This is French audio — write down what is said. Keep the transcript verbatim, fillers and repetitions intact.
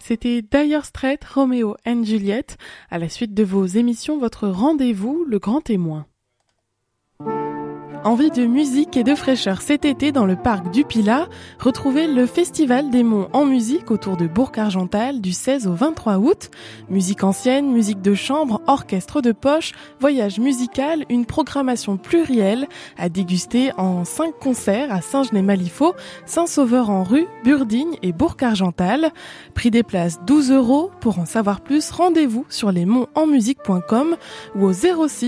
C'était Dire Straits, Romeo and Juliet. À la suite de vos émissions, votre rendez-vous, Le Grand Témoin. Envie de musique et de fraîcheur cet été dans le parc du Pilat, retrouvez le Festival des Monts en musique autour de Bourg-Argental du seize au vingt-trois août. Musique ancienne, musique de chambre, orchestre de poche, voyage musical, une programmation plurielle à déguster en cinq concerts à Saint-Genès-Malifaux, Saint-Sauveur-en-Rue, Burdigne et Bourg-Argental. Prix des places douze euros. Pour en savoir plus, rendez-vous sur lesmontsenmusique point com ou au zéro six